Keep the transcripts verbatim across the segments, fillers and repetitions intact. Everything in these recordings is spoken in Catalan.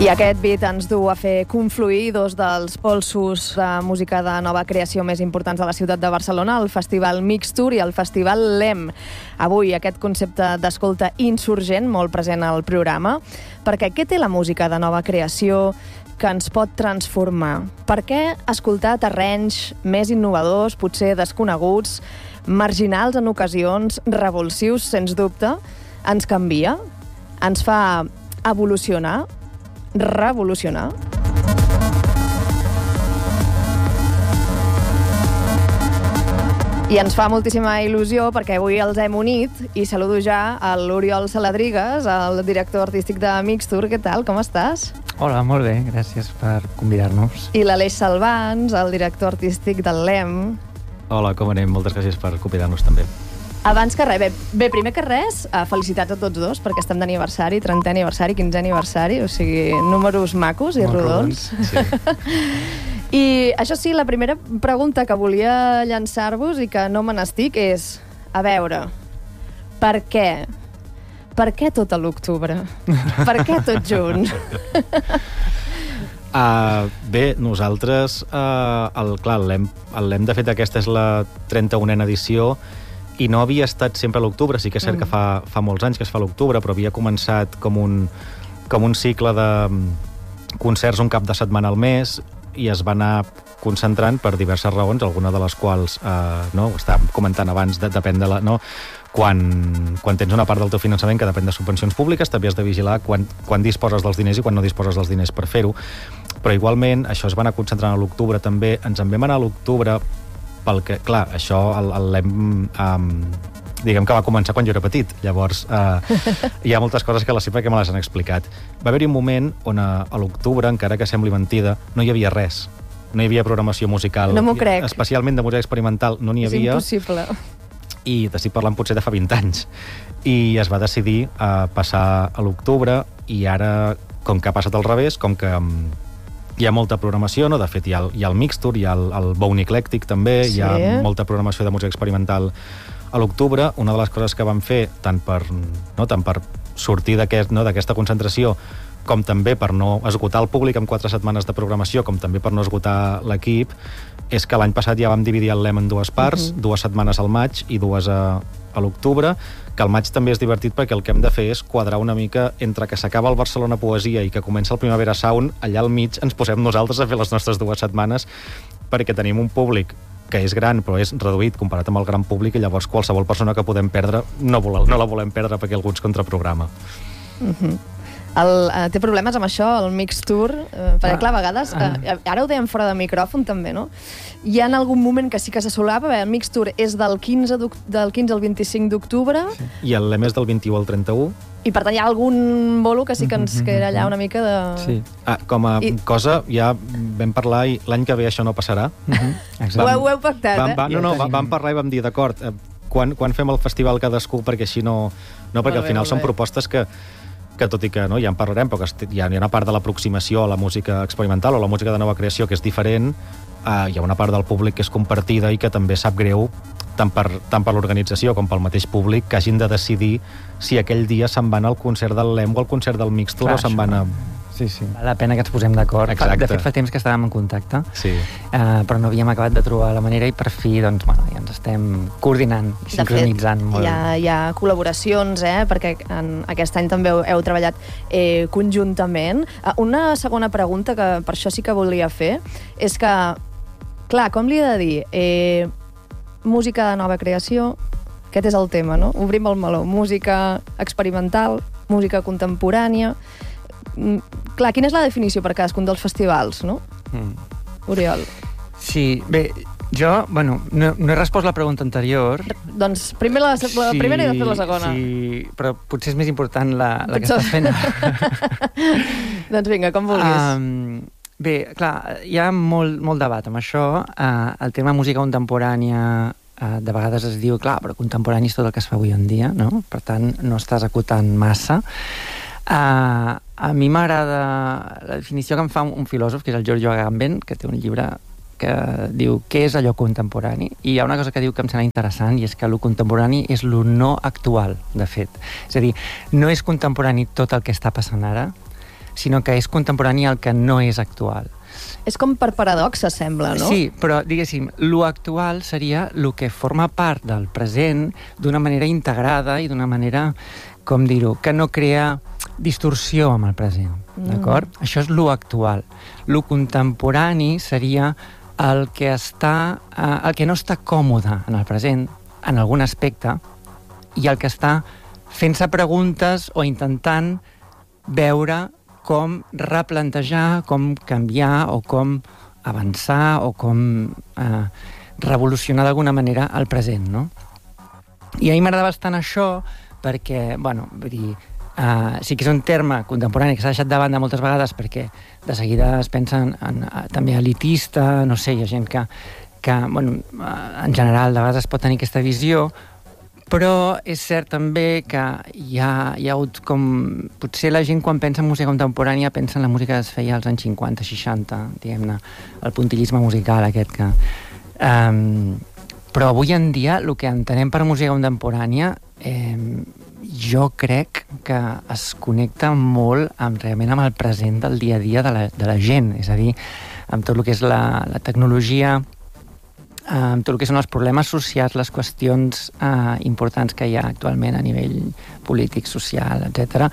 I aquest beat ens du a fer confluir dos dels polsos de música de nova creació més importants de la ciutat de Barcelona, el Festival Mixtur i el Festival Lem. Avui aquest concepte d'escolta insurgent molt present al programa, perquè què té la música de nova creació que ens pot transformar? Per què escoltar terrenys més innovadors, potser desconeguts, marginals en ocasions, revulsius, sens dubte, ens canvia? Ens fa evolucionar? Revolucionar? I ens fa moltíssima il·lusió perquè avui els hem unit i saludo ja a l'Oriol Saladrigas, el director artístic de Mixtur. Què tal? Com estàs? Hola, molt bé, gràcies per convidar-nos. I l'Aleix Salvans, el director artístic del Lem. Hola, com anem? Moltes gràcies per convidar-nos també. Abans que res, bé, bé, primer que res, felicitats a tots dos, perquè estem d'aniversari, trentè aniversari, quinzè aniversari, o sigui, números macos i molt rodons. rodons. Sí. I això sí, la primera pregunta que volia llançar-vos i que no me n'estic és, a veure, per què? Per què tot a l'octubre? Per què tots junts? Uh, bé, nosaltres, uh, el, clar, l'hem, l'hem de fet, aquesta és la trenta-unena edició i no havia estat sempre a l'octubre, sí que és cert mm. que fa, fa molts anys que es fa a l'octubre, però havia començat com un, com un cicle de concerts un cap de setmana al mes i es va anar concentrant per diverses raons, alguna de les quals eh, no, ho estàvem comentant abans, de, depèn de la... No, quan, quan tens una part del teu finançament que depèn de subvencions públiques, també has de vigilar quan, quan disposes dels diners i quan no disposes dels diners per fer-ho. Però igualment, això es va anar concentrant a l'octubre també. Ens en vam anar a l'octubre pel que, clar, això el, el l'hem... Um, diguem que va començar quan jo era petit, llavors uh, hi ha moltes coses que la sé perquè me les han explicat. Va haver-hi un moment on a, a l'octubre, encara que sembli mentida, no hi havia res. No hi havia programació musical. No m'ho crec. Especialment de música experimental no n'hi havia. És impossible. I t'estic parlant potser de fa vint anys. I es va decidir uh, passar a l'octubre i ara, com que ha passat al revés, com que um, hi ha molta programació, no? De fet, hi ha el, hi ha el Mixtur, hi ha el, el Bone Eclectic també, sí. Hi ha molta programació de música experimental a l'octubre. Una de les coses que vam fer, tant per, no, tant per sortir d'aquest, no, d'aquesta concentració, com també per no esgotar el públic amb quatre setmanes de programació, com també per no esgotar l'equip, és que l'any passat ja vam dividir el Lem en dues parts, uh-huh. dues setmanes al maig i dues a, a l'octubre, que al maig també és divertit perquè el que hem de fer és quadrar una mica entre que s'acaba el Barcelona Poesia i que comença el Primavera Sound, allà al mig ens posem nosaltres a fer les nostres dues setmanes perquè tenim un públic que és gran però és reduït comparat amb el gran públic i llavors qualsevol persona que podem perdre no, vol, no la volem perdre perquè algú ens contraprograma. Uh-huh. El, uh, té problemes amb això, el Mixtur, uh, perquè clar, a vegades, uh, ara ho dèiem fora de micròfon també, no? Hi ha en algun moment que sí que se solava, el Mixtur és del quinze, del quinze al vint-i-cinc d'octubre. Sí. I el Lem és del vint-i-u al trenta-u. I per tant hi ha algun bolo que sí que ens queda allà una mica de... Sí. Ah, com a I... cosa, ja vam parlar i l'any que ve això no passarà. Uh-huh. Vam, ho heu pactat, vam, eh? vam, no, no, vam, vam parlar i vam dir, d'acord, eh, quan, quan fem el festival cadascú, perquè així no... No, perquè al final són propostes que que tot i que no, ja en parlarem, però que hi ha una part de l'aproximació a la música experimental o a la música de nova creació que és diferent, eh, hi ha una part del públic que és compartida i que també sap greu, tant per, tant per l'organització com pel mateix públic, que hagin de decidir si aquell dia se'n van al concert del Lem o al concert del Mixtur. Clar, o se'n van a... Sí, sí. Val la pena que ens posem d'acord. De fet, fa temps que estàvem en contacte, sí. uh, però no havíem acabat de trobar la manera i per fi, doncs, bueno, ja ens estem coordinant i sincronitzant molt. Hi ha, hi ha col·laboracions, eh? Perquè en aquest any també heu, heu treballat eh, conjuntament. Uh, una segona pregunta que per això sí que volia fer és que, clar, com li he de dir? Eh, música de nova creació, aquest és el tema, no? Obrim el meló. Música experimental, música contemporània... Clar, quina és la definició per cadascun dels festivals, no? Mm. Oriol. Sí, bé, jo, bueno, no, no he respost la pregunta anterior. Doncs primer la, la sí, primera i després la segona. Sí, però potser és més important la, la que estàs fent. Doncs vinga, com vulguis. Um, bé, clar, hi ha molt, molt debat amb això. Uh, el tema música contemporània uh, de vegades es diu, clar, però contemporani és tot el que es fa avui en dia, no? Per tant, no estàs acotant massa. Uh, a mi m'agrada la definició que em fa un, un filòsof, que és el Giorgio Agamben, que té un llibre que diu què és allò contemporani, i hi ha una cosa que diu que em sembla interessant, i és que el contemporani és lo no actual, de fet. És a dir, no és contemporani tot el que està passant ara, sinó que és contemporani el que no és actual. És com per paradoxa, sembla, no? Sí, però, diguéssim, lo actual seria lo que forma part del present d'una manera integrada i d'una manera, com dir-ho, que no crea distorsió amb el present, d'acord? Mm. Això és lo actual. Lo contemporani seria el que està, eh, el que no està còmode en el present, en algun aspecte, i el que està fent-se preguntes o intentant veure com replantejar, com canviar o com avançar o com eh, revolucionar d'alguna manera el present, no? I a mi m'agrada bastant això perquè, bueno, vull dir, eh, sí que és un terme contemporani que s'ha deixat de banda moltes vegades perquè de seguida es pensa en, en, també elitista, no sé, hi ha gent que, que bueno, en general de vegades es pot tenir aquesta visió, però és cert també que hi ha, hi ha hagut com... Potser la gent quan pensa en música contemporània pensa en la música que es feia als anys cinquanta, seixanta, diguem-ne, el puntillisme musical aquest que... Um, però avui en dia el que entenem per música contemporània eh, jo crec que es connecta molt amb, realment amb el present del dia a dia de la, de la gent, és a dir, amb tot el que és la, la tecnologia, amb tot el que són els problemes socials, les qüestions eh, importants que hi ha actualment a nivell polític, social, etcètera,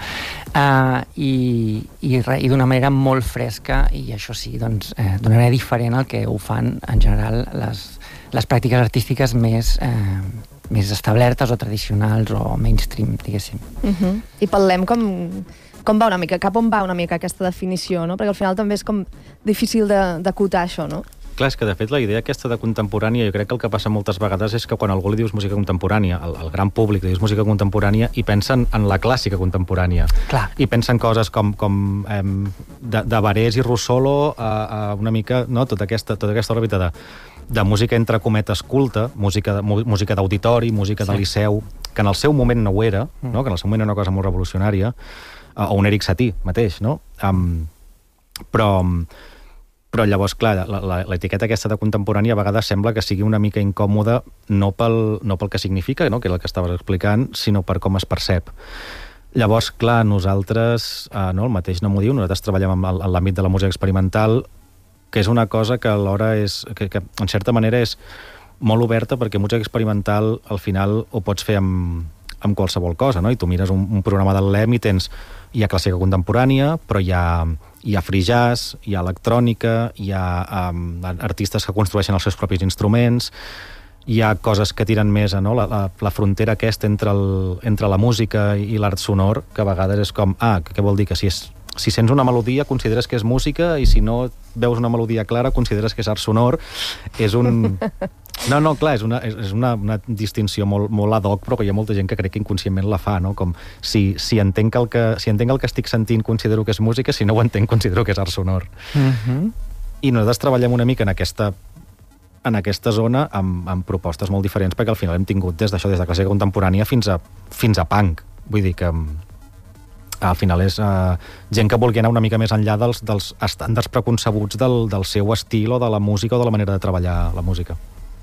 eh, i, i, re, i d'una manera molt fresca, i això sí, doncs, eh, d'una manera diferent al que ho fan en general les, les pràctiques artístiques més, eh, més establertes o tradicionals o mainstream, diguéssim. Uh-huh. I parlem com, com va una mica, cap on va una mica aquesta definició, no? Perquè al final també és com difícil d'acotar això, no? Clar, és que de fet la idea aquesta de contemporània, jo crec que el que passa moltes vegades és que quan algú li dius música contemporània, al, al gran públic li dius música contemporània i pensen en la clàssica contemporània. Clar. I pensen coses com, com eh, de, de Barés i Russolo a, a una mica, no?, tota aquesta, tota aquesta òrbita de, de música entre cometes culta, música, de, música d'auditori, música sí. de liceu, que en el seu moment no ho era, mm. no?, que en el seu moment era una cosa molt revolucionària, o un Eric Satie mateix, no? Um, però... Però llavors, clar, l'etiqueta aquesta de contemporània a vegades sembla que sigui una mica incòmoda no pel, no pel que significa, no?, que és el que estaves explicant, sinó per com es percep. Llavors, clar, nosaltres, eh, no, el mateix no m'ho diu, nosaltres treballem en l'àmbit de la música experimental, que és una cosa que alhora és, que, que en certa manera és molt oberta, perquè música experimental al final ho pots fer amb, amb qualsevol cosa, no? I tu mires un, un programa del L E M i tens, hi ha clàssica contemporània, però hi ha, hi ha free jazz, hi ha electrònica, hi ha um, artistes que construeixen els seus propis instruments, hi ha coses que tiren més a, no?, la, la, la frontera aquesta entre, el, entre la música i l'art sonor, que a vegades és com, ah, què vol dir? Que si, és, si sents una melodia consideres que és música i si no veus una melodia clara consideres que és art sonor. És un... No, no, clar, és una, és una, una distinció molt, molt ad hoc, però que hi ha molta gent que crec que inconscientment la fa, no? Com si, si, entenc el que, si entenc el que estic sentint considero que és música, si no ho entenc considero que és art sonor. Uh-huh. I nosaltres treballem una mica en aquesta, en aquesta zona amb, amb propostes molt diferents, perquè al final hem tingut des d'això, des de clàssica contemporània fins a, fins a punk. Vull dir que al final és uh, gent que vulgui anar una mica més enllà dels, dels estàndards preconcebuts del, del seu estil o de la música o de la manera de treballar la música.